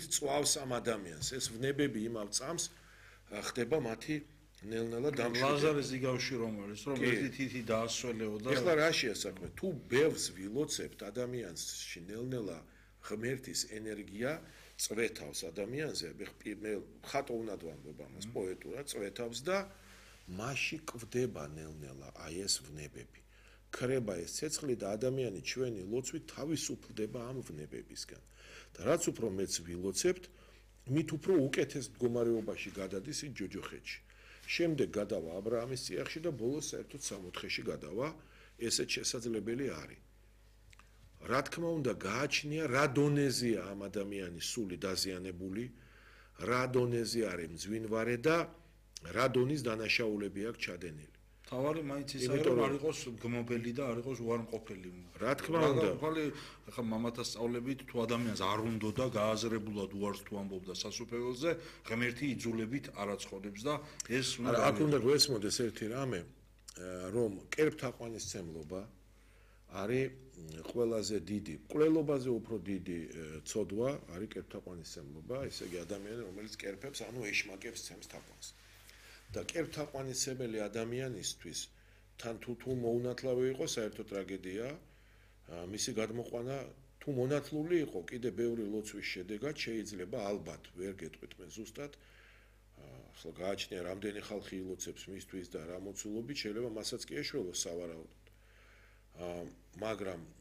წვავს ამ ადამიანს. ეს ვნებები იმავ წამს ხდება მათი ნელ-ნელა დამშვიდობა. ლაზარე ზიგავში რომ არის, რომ ერთი თითი დაასველეო და ეხლა რაშია საქმე? თუ ბევრს ვილოცებთ ადამიანში ნელ-ნელა ღმერთის ენერგია წვეთავს ადამიანზე, მე ხატო უნდა ვამბობ ამას პოეტურად, წვეთავს და მასში კვდება ნელ-ნელა აი ეს ვნებები. ქრება ეს ცეცხლი და ადამიანი ჩვენი ლოცვით თავისუფლდება ამ ვნებებისგან. და რაც უფრო მეც ვილოცებთ, მით უფრო უკეთეს მდგომარეობაში გადადის ის ჯოჯოხეთში. შემდეგ გადავა ა ブラ ამის წიაღში და ბოლოს საერთოდ 64-ში გადავა, ესეც შესაძლებელი არის. რა თქმა უნდა, გააჩნია რა დონეზეა ამ ადამიანის სული დაზიანებული, რა დონეზე არის მძვინვარე და რა დონის დანაშაულები აქვს ჩადენილი. თავარი მაინც ისაა რომ არ იყოს გმობელი და არ იყოს უარმყოფელი. რა თქმა უნდა, ახლა მამათა სწავლებით თუ ადამიანს არ უნდა და გააზრებულად უარს თუ ამბობდა სასופველზე, ღმერთი იძულებით არ აცხოდებს და ეს უნდა აქ უნდა გვესმოდეს ერთი რამე, რომ კერპთაყვანისმცემლობა არის ყველაზე დიდი, მკვლელობაზე უფრო დიდი ცოდვა არის კერპთაყვანისმცემლობა, ესე იგი ადამიანი, რომელიც კერპებს, ანუ ეშმაკებს ცემს თაყვანს. და კერპთაყვანისმცემელი ადამიანისთვის თან თუ მოუნათლავი იყო საერთო ტრაგედია, მისი გადმოყვანა თუ მონათლული იყო, კიდე ბევრი ლოცვის შედეგად შეიძლება ალბათ ვერ გეტყვით მე ზუსტად, ახლა გააჩნია რამდენი ხალხი ილოცებს მისთვის და რა მოცულობით შეიძლება მასაც კი ეშველოს სავარაუდოდ. მაგრამ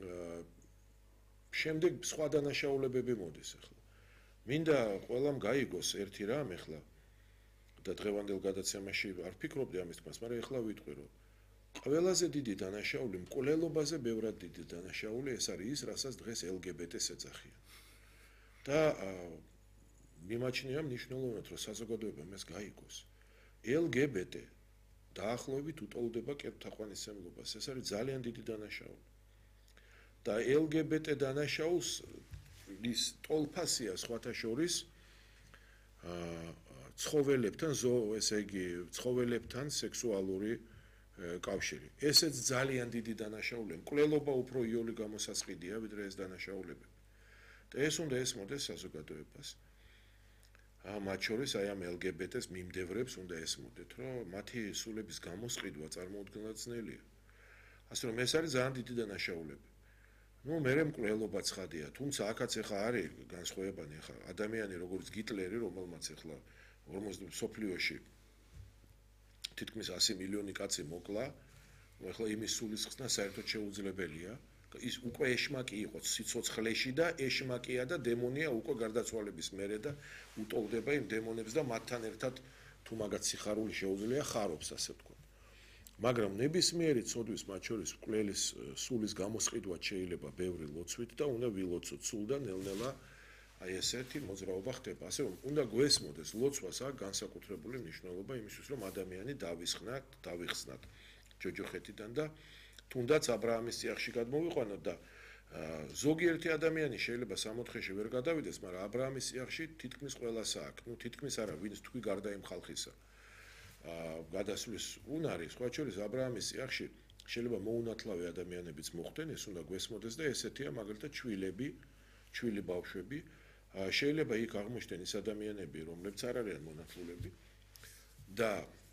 შემდეგ სხვა დანაშაულებები მოდის ახლა. მინდა ყველამ გაიგოს ერთი რამ ახლა და დღევანდელ გადაცემაში არ ფიქრობდი ამის თქმას, მაგრამ ეხლა ვიტყვი რომ ყველაზე დიდი დანაშაული მკვლელობაზე ბევრად დიდი დანაშაული ეს არის ის, რასაც დღეს LGBT-ს ეძახიან. და მიმაჩნია მნიშვნელოვნად რომ საზოგადოებამ ეს გაიგოს. LGBT დაახლოებით უტოლდება კერპთაყვანისმცემლობას, ეს არის ძალიან დიდი დანაშაული. და LGBT დანაშაულს ის ტოლფასია სხვათა შორის ცხოველებთან, ესე იგი, ცხოველებთან სექსუალური კავშირი. ესეც ძალიან დიდი დანაშაულია. მკვლელობა უფრო იოლი გამოსასყიდია, ვიდრე ეს დანაშაულებები. და ეს უნდა ესმოდეს საზოგადოებას. მათ შორის აი ამ LGBT-ს მიმდევრებს უნდა ესმოდეთ, რომ მათი სულების გამოსყიდვა წარმოუდგენლად ძნელია. ასე რომ ეს არის ძალიან დიდი დანაშაულები. ნუ მერე მკვლელობა ცხადია, თუმცა აქაც ახლა არის განსხვავებანი, ახლა ადამიანი როგორც გიტლერი, რომელმაც ახლა 40 სოფლიოში თითქმის 100 მილიონი კაცი მოკლა, ახლა იმის სულის ხსნა საერთოდ შეუძლებელია. ის უკვე ეშმაკი იყო სიცოცხლეში და ეშმაკია და დემონია უკვე გარდაცვალების მერე და უტოლდება იმ დემონებს და მათთან ერთად თუ მაგათ სიხარული შეუძლია ხარობს ასე ვთქვათ. მაგრამ ნებისმიერი ცოდვის მათ შორის მკვლელის სულის გამოსყიდვა შეიძლება ბევრი ლოცვით და უნდა ვილოცოთ სულ და ნელ-ნელა აი ესეთი მოძრაობა ხდება. ასე რომ უნდა გვესმოდეს ლოცვას აქვს განსაკუთრებული მნიშვნელობა იმისთვის რომ ადამიანი დავიხსნათ ჯოჯოხეთიდან და თუნდაც ა ブラ ამის წიაღში გადმოვიყვანოთ და ზოგიერთი ადამიანი შეიძლება 64-ში ვერ გადავიდეს, მაგრამ ა ブラ ამის წიაღში თითქმის ყველას აქვს. ნუ თითქმის არა, ვინც თქვი გარდა იმ ხალხისა. გადასვლის უნარი, სხვა შორის ა ブラ ამის წიაღში შეიძლება მოუნათლავი ადამიანებიც მოხდნენ, ეს უნდა გვესმოდეს და ესეთია მაგალითად ჩვილი ბავშვები. შეიძლება იქ აღმოჩნდნენ ის ადამიანები, რომლებიც არ არიან მონათლულები და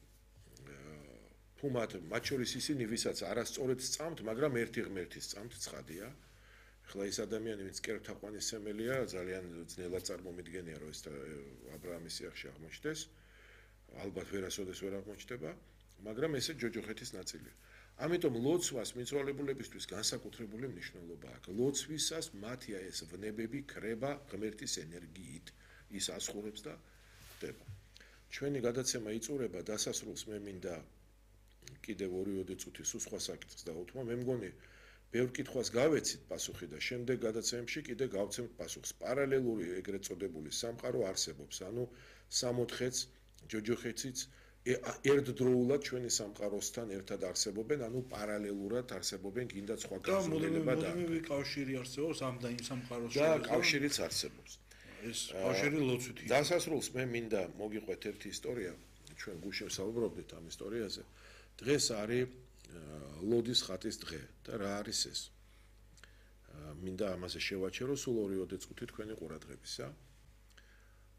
თუ მათ შორის ისინი, ვისაც არასწორად სწამთ, მაგრამ ერთი ღმერთის სწამთ, ცხადია. ახლა ის ადამიანი, ვინც კერპთაყვანისმცემელია, ძალიან ძნელად წარმომიდგენია, რომ ეს ა ブラ ამის წიაღში აღმოჩნდეს. ალბათ ვერასოდეს ვერ აღმოჩნდება, მაგრამ ესე ჯოჯოხეთის ნაწილია. ამიტომ ლოცვას მიცვალებულებისთვის განსაკუთრებული მნიშვნელობა აქვს. ლოცვისას მათია ეს ვნებები ქრება ღმერთის ენერგიით, ის ასხურებს და ხდება. ჩვენი გადაცემა იწურება დასასრულს მე მინდა კიდევ 2 წუთი სულ სხვა საკითხს დავუთმო. მე მგონი ბევრ კითხვას გავეცით პასუხი და შემდეგ გადაცემებში კიდე გავცემთ პასუხს. პარალელური ეგრეთ წოდებული სამყარო არსებობს, ანუ 64-ც, ჯოჯოხეთიც ერთდროულად ჩვენი სამყაროსთან ერთად არსებობენ, ანუ პარალელურად არსებობენ კიდაც სხვა განსხვავება და მოდივე კავშირი არსებობს ამ და იმ სამყაროს და კავშირიც არსებობს. ეს კავშირი ლოცვითი. დასასრულს მე მინდა მოგიყვეთ ერთი ისტორია, ჩვენ გუშინ საუბრობდით ამ ისტორიაზე. დღეს არის ლოდის ხატის დღე და რა არის ეს? მინდა ამაზე შევაჩერო სულ 2 წუთი თქვენი ყურადღებისა.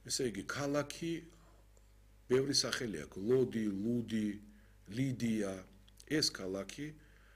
ესე იგი, ქალაქი ბევრი სახელი აქვს: ლოდი, ლუდი, ლიდია. ეს ქალაქი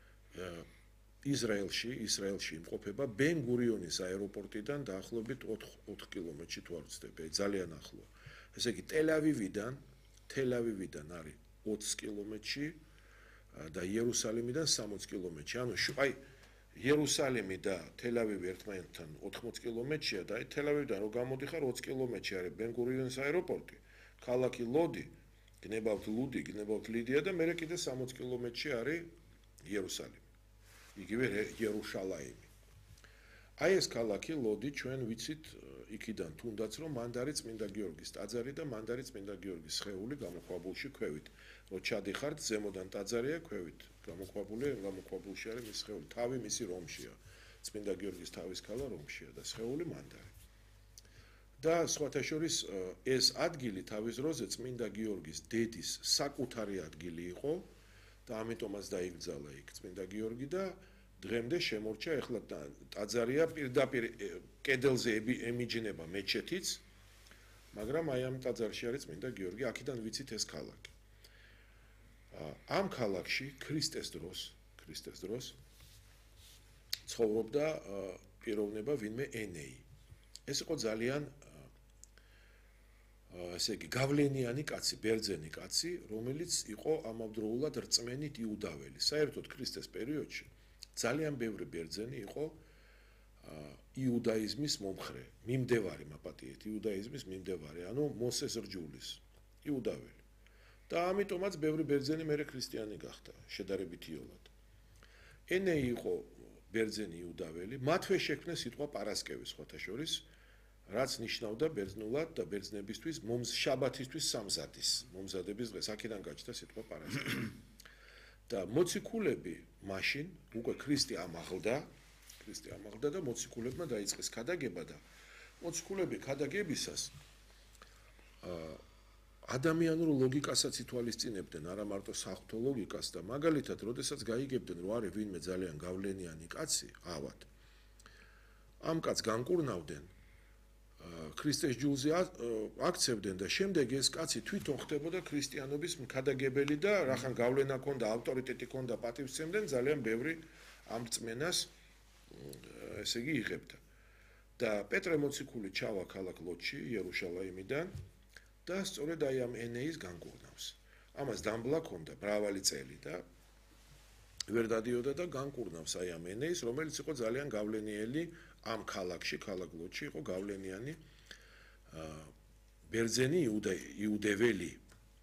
ისრაელში იმყოფება ბენ-გურიონის აეროპორტიდან დაახლოებით 4 კილომეტრში თუ არ ვცდები, ძალიან ახლოა. ესე იგი, თელ-ავივიდან არის 20 კილომეტრში და იერუსალიმიდან 60 კილომეტრში. ანუ იერუსალიმი და თელ-ავივი ერთმანეთთან 80 კილომეტრშია და თელ-ავივიდან რო გამოდიხარ 20 კილომეტრში არის ბენ-გურიონის აეროპორტი, ქალაქი ლოდი, გნებავთ ლუდი, გნებავთ ლიდია და მერე კიდე 60 კილომეტრში არის იერუსალიმი. იგივე იერუშალაიმი. აი ეს ქალაქი ლოდი ჩვენ ვიცით იქიდან თუნდაც რომ მანდ არის წმინდა გიორგის ტაძარი და მანდ არის წმინდა გიორგის სხეული გამოქვაბულში ქვევით. რო ჩადიხართ ზემოდან ტაძარია ქვევით. გამოქვაბულში არის მის სხეული. თავი მისი რომშია. წმინდა გიორგის თავის ქალა რომშია და სხეული მანდ არის. და სხვათა შორის ეს ადგილი თავის დროზე წმინდა გიორგის დედის საკუთარი ადგილი იყო და ამიტომაც დაიკრძალა იქ წმინდა გიორგი და დღემდე შემორჩა. ეხლა ტაძარია პირდაპირ კედელზე ემიჯნება მეჩეთიც, მაგრამ აი ამ ტაძარში არის წმინდა გიორგი, აქედან ვიცით ეს ქალაქი. ამ ქალაქში ქრისტეს დროს ცხოვრობდა პიროვნება ვინმე ენეი. ეს იყო ძალიან ესე იგი გავლენიანი კაცი, ბერძენი კაცი, რომელიც იყო ამავდროულად რწმენით იუდაველი. საერთოდ ქრისტეს პერიოდში ძალიან ბევრი ბერძენი იყო იუდაიზმის მომხრე, მიმდევარი მაპატიეთ, იუდაიზმის მიმდევარი, ანუ მოსეს რჯულის იუდაველი. და ამიტომაც ბევრი ბერძენი მერე ქრისტიანი გახდა, შედარებით იოლად. ენეი იყო ბერძენი იუდაველი, მათვე შექმნეს სიტყვა პარასკევი სხვათა შორის, რაც ნიშნავდა ბერძნულად და ბერძნებისთვის შაბათისთვის სამზადის, მომზადების დღეს, აქედან გაჩნდა სიტყვა პარასკევი. და მოციქულები მაშინ უკვე ქრისტე ამაღლდა და მოციქულებმა დაიწყეს ქადაგება და მოციქულები ქადაგებისას ადამიანურ ლოგიკასაც ითვალისწინებდნენ, არა მარტო საღვთო ლოგიკას და მაგალითად, როდესაც გაიგებდნენ, რომ არის ვინმე ძალიან გავლენიანი კაცი, ავად. ამ კაცს განკურნავდნენ, ქრისტეს ჯულზე აქცევდნენ და შემდეგ ეს კაცი თვითონ ხდებოდა ქრისტიანობის მქადაგებელი და რახან გავლენა ჰქონდა, ავტორიტეტი ჰქონდა, პატივს სცემდნენ, ძალიან ბევრი ამ რწმენას ესე იგი იღებდა. და პეტრე მოციქული ჩავა ქალაქ ლოდში, იერუშალაიმიდან და სწორედ აი ამ ენეის განკურნავს. ამას დამბლა ჰქონდა მრავალი წელი და ვერ დადიოდა და განკურნავს აი ამ ენეის, რომელიც იყო ძალიან გავლენიერი ამ ქალაქში, ქალაქ ლოდში იყო გავლენიანი ბერძენი იუდეველი.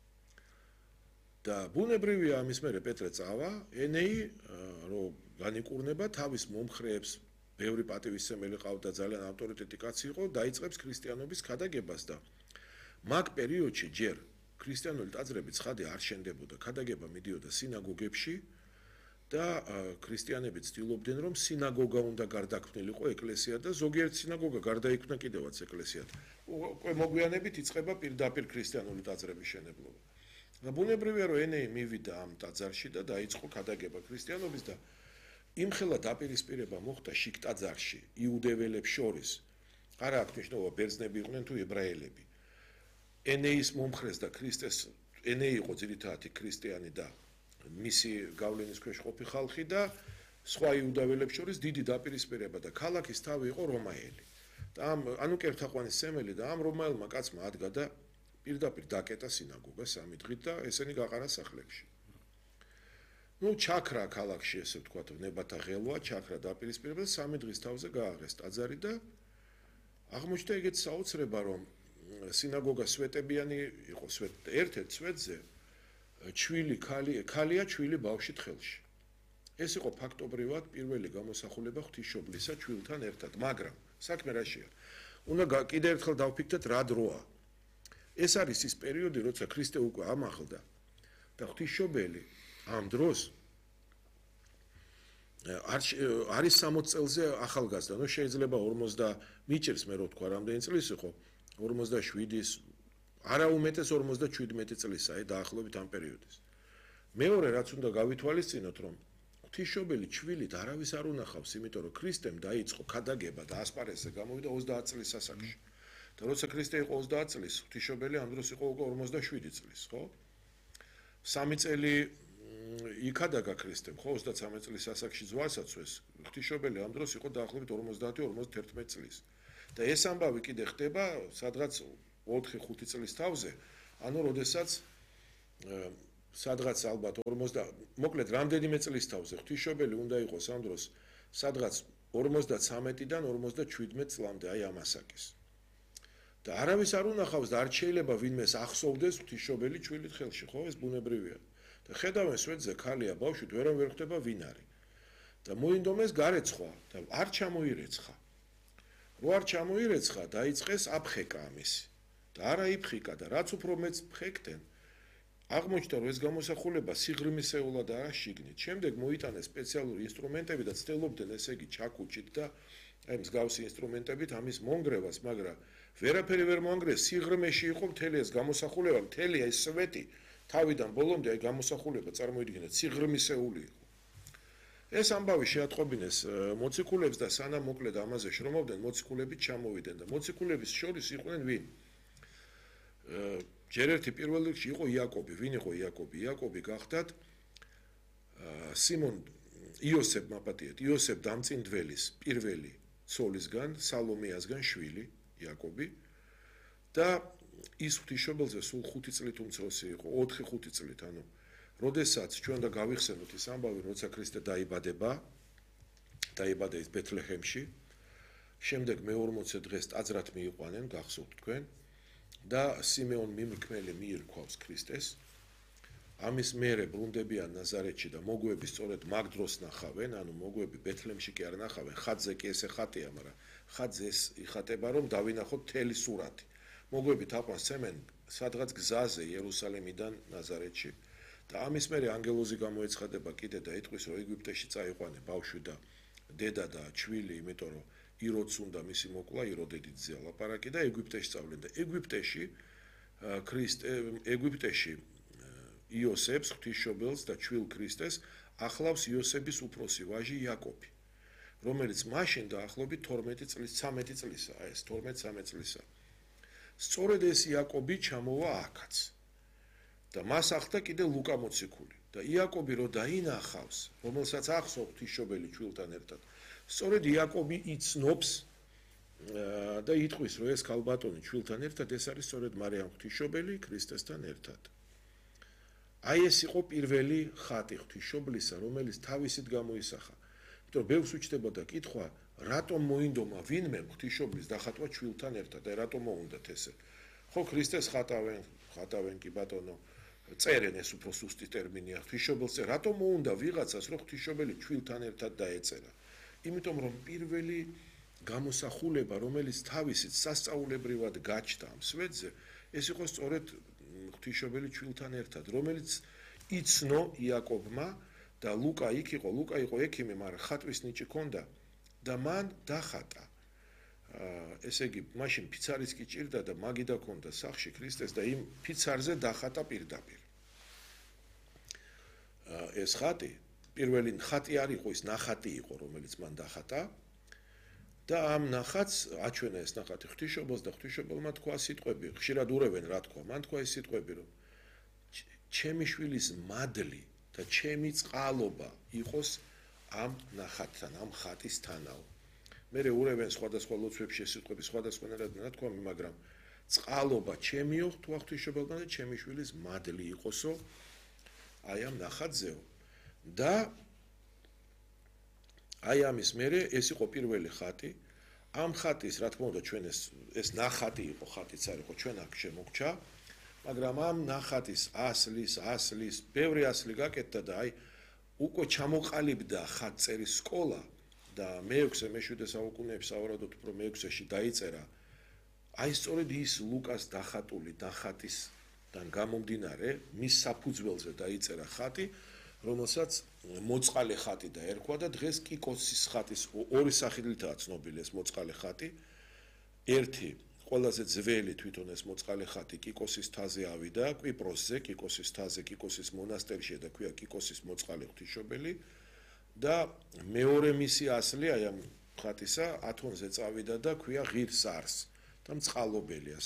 და ბუნებრივია ამის მერე პეტრე წავა, ენეი რომ განიკურნება თავის მომხრეებს, ბევრი პატივისცემელი ყავდა, ძალიან ავტორიტეტი კაცი იყო, დაიწყებს ქრისტიანობის ქადაგებას და მაგ პერიოდში ჯერ ქრისტიანული ტაძრები ცხადი არ შენდებოდა, ქადაგება მიდიოდა სინაგოგებში და ქრისტიანები ცდილობდნენ, რომ სინაგოგა უნდა გარდაქმნილიყო ეკლესია და ზოგიერთ სინაგოგა გარდაიქმნა კიდევაც ეკლესიად. უკვე მოგვიანებით იწყება პირდაპირ ქრისტიანული ტაძრების შენებლობა. და ბუნებრივია, რომ ენეი მივიდა ამ ტაძარში და დაიწყო ქადაგება ქრისტიანობის და იმხელა დაპირისპირება მოხდა შიგ ტაძარში იუდეველებს შორის. არა აქვს მნიშვნელობა ბერძნები იყვნენ თუ ებრაელები. ენეის მომხრეს და ქრისტეს ენეი იყო ძირითადად ქრისტიანი და მისი გავლენის ქვეშ ყოფი ხალხი და სხვა იუდაველებს შორის დიდი დაპირისპირება და ქალაქის თავი იყო რომაელი. და ანუ კერთაყვანისმცემელი და ამ რომაელმა კაცმა ადგა და პირდაპირ დაკეტა სინაგოგა 3 დღით და ესენი გაყარა სახლებში. ჩაქრა ქალაქში, ესე ვთქვათ, ნებათა ღელვა, ჩაქრა დაპირისპირება და 3 დღის თავზე გააღეს ტაძარი და აღმოჩნდა ეგეთ საოცრება, რომ სინაგოგა სვეტებიანი იყო, ერთ-ერთ სვეტზე ქალია ჩვილი ბავშვი თხელში. ეს იყო ფაქტობრივად პირველი გამოსახულება ღვთისმშობლისა ჩვილთან ერთად, მაგრამ საქმე რაშია? უნდა კიდევ ერთხელ დავფიქრდეთ რა დროა. ეს არის ის პერიოდი, როცა ქრისტე უკვე ამაღლდა და ღვთისმშობელი ამ დროს არის 60 წელზე ახალგაზრდა, ნუ შეიძლება 40 მიჭირს მე რო თქვა, რამდენი წლის იყო? 47-ის, არა უმეტეს 57 წლისაა, დაახლოებით ამ პერიოდის. მეორე რაც უნდა გავითვალისწინოთ, რომ ღვთისმშობელი ჩვილით არავის არ უნახავს, იმიტომ რომ ქრისტემ დაიწყო ქადაგება და ასპარეზზე გამოვიდა 30 წლის ასაკში. და როცა ქრისტე იყო 30 წლის, ღვთისმშობელი ამ დროს იყო უკვე 57 წლის, ხო? 3 წელი იქადაგა ქრისტემ, ხო, 33 წლის ასაკში ზვარსაცვეს, ღვთისმშობელი ამ დროს იყო დაახლოებით 50-51 წლის. და ეს ამბავი კიდე ხდება სადღაც 4-5 წლის თავზე, ანუ როდესაც სადღაც ალბათ 50, მოკლედ რამდენიმე წლის თავზე ღვთისმშობელი უნდა იყოს ამ დროს სადღაც 53-დან 57 წლამდე, აი ამ ასაკის. და არავის არ უნახავს და არ შეიძლება ვინმეს ახსოვდეს ღვთისმშობელი ჩვილით ხელში, ხო, ეს ბუნებრივია. და ხედავენ სვეტზე ქალია ბავშვით, ვერ ხდება ვინ არის. და მოინდომეს გარეცხვა და არ ჩამოირეცხა. რო არ ჩამოირეცხა, დაიწყეს აფხეკა ამისი. და არა იფხიკა და რაც უფრო მეც ფხეკდნენ, აღმოჩნდა რომ ეს გამოსახულება სიღრმისეულად არა შიგნით. შემდეგ მოიტანეს სპეციალური ინსტრუმენტები და ცდილობდნენ ესე იგი ჩაკუჭით და აი მსგავსი ინსტრუმენტებით ამის მონგრევას, მაგრამ ვერაფერი ვერ მოანგრეს, სიღრმეში იყო მთელი ეს გამოსახულება, მთელი ეს სვეტი თავიდან ბოლომდე აი გამოსახულება წარმოიდგინეთ სიღრმისეული იყო. ეს ამბავი შეატყობინეს მოციქულებს და სანამ მოკლედ ამაზე შრომობდნენ, მოციქულებით ჩამოვიდნენ და მოციქულების შორის იყვნენ ვინ? ჯერ ერთი პირველ რიგში იყო იაკობი. ვინ იყო იაკობი? იაკობი გახდათ სიმონ იოსებ მაპატიეთ, იოსებ დამწინდველის პირველი ცოლისგან, სალომეასგან შვილი, იაკობი და ის ღვთისმშობელზე სულ 5 წლით უმცროსი იყო, 4-5 წლით, ანუ როდესაც ჩვენ და გავიხსენოთ ის ამბავი, როცა ქრისტე დაიბადა ის ბეთლეჰემში, შემდეგ მე-40 დღეს ტაძრად მიიყვანენ, გახსოვთ თქვენ, და სიმეონ მიმრქმელი მიირქვავს ქრისტეს. ამის მერე ბრუნდებიან ნაზარეთში და მოგვები სწორედ მაგ დროს ნახავენ, ანუ მოგვები ბეთლეჰემში კი არ ნახავენ, ხატზე კი ესე ხატია, მაგრამ ხატზე ეს იხატება, რომ დავინახოთ მთელი სურათი. მოგვები თაყვანს ცემენ სადღაც გზაზე იერუსალიმიდან ნაზარეთში და ამის მერე ანგელოზი გამოეცხადება კიდე და იტყვის, რომ ეგვიპტეში წაიყვანე ბავშვი და დედა და ჩვილი, იმიტომ რომ იროდს უნდა მისი მოკლა, იროდედიძე ლაპარაკი და ეგვიპტეში წავლენ და ეგვიპტეში იოსებს, ღვთისმშობელს და ჩვილ ქრისტეს ახლავს იოსების უფროსი ვაჟი იაკობი, რომელიც მაშინ დაახლოებით 12 წლის, 13 წლისაა, ეს 12-13 წლისაა. სწორედ ეს იაკობი ჩამოვა აქაც. და მას ახდა კიდე ლუკა მოციქული. და იაკობი რო დაინახავს, რომელსაც ახსოვს ღვთისმშობელი ჩვილთან ერთად, სწორედ იაკობი იცნობს და იტყვის, რომ ეს ქალბატონი ჩვილთან ერთად ეს არის სწორედ მარიამ ღვთისმშობელი ქრისტესთან ერთად. აი ეს იყო პირველი ხატი ღვთისმშობლისა, რომელიც თავისით გამოისახა. იმიტომ რომ ბევრს უჩნდებოდა კითხვა, რატომ მოინდომა ვინმე ღვთისმშობლის დახატვა ჩვილთან ერთად, და რატომ მოუნდათ ესე? ხო, ქრისტეს ხატავენ კი ბატონო, წერენ, ეს უფრო სუსტი ტერმინია, ღვთისმშობელს, რატომ მოუნდა ვიღაცას, რომ ღვთისმშობელი ჩვილთან ერთად დაეწერა? იმიტომ რომ პირველი გამოსახულება, რომელიც თავისით სასწაულებრივად გაჩნდა ამ სვეტზე, ეს იყო სწორედ ღვთისმშობელი ჩვილთან ერთად, რომელიც იცნო იაკობმა და ლუკა იქ იყო, ლუკა იყო ექიმი, მაგრამ ხატვის ნიჭი ჰქონდა და მან დახატა. ესე იგი, მაშინ ფიცარიც კი ჭირდა და მაგიდა ჰქონდა სახში ქრისტეს და იმ ფიცარზე დახატა პირდაპირ. ეს ხატი, პირველი ხატი არ იყო, ის ნახატი იყო, რომელიც მან დახატა და ამ ნახატს აჩვენა ეს ნახატი ღვთისმშობელს და ღვთისმშობელმა თქვა სიტყვები, ხშირად ურევენ რა თქვა, მან თქვა ეს სიტყვები, რომ ჩემი შვილის მადლი და ჩემი წყალობა იყოს ამ ნახატთან, ამ ხატისთანავ. მერე ურევენ სხვადასხვა ლოცვებში ეს სიტყვები სხვადასხვანაირად ნათქვამი, მაგრამ წყალობა ჩემიო, თქვა ღვთისმშობელმა და ჩემი შვილის მადლი იყოსო აი ამ ნახატზეო. და აი ამის მერე ეს იყო პირველი ხატი. ამ ხატის, რა თქმა უნდა, ჩვენ ეს ნახატი იყო, ხატიც არ იყო, ჩვენ აქ შემოგჩა, მაგრამ ამ ნახატის ასლის, ბევრი ასლი გაკეთდა და აი უკვე ჩამოყალიბდა ხატწერის სკოლა და მე-7 საუკუნეებში სავარაუდოდ უფრო მე-6-ში დაიწერა. აი სწორედ ის ლუკას დახატული ნახატისგან გამომდინარე, მის საფუძველზე დაიწერა ხატი, რომელსაც მოწყალე ხატი დაერქვა და დღეს კიკოსის ხატის ორი სახელითაა ცნობილი ეს მოწყალე ხატი. ერთი ყველაზე ძველი თვითონ ეს მოწყალე ხატი კიკოსის თაზე ავიდა, კვიპროსზე, კიკოსის თაზე, კიკოსის მონასტერში და ქვია კიკოსის მოწყალე ღვთისმშობელი და მეორე მისი ასლი აი ამ ხატისა ათონზე წავიდა და ქვია ღირს არს და მწყალობელი.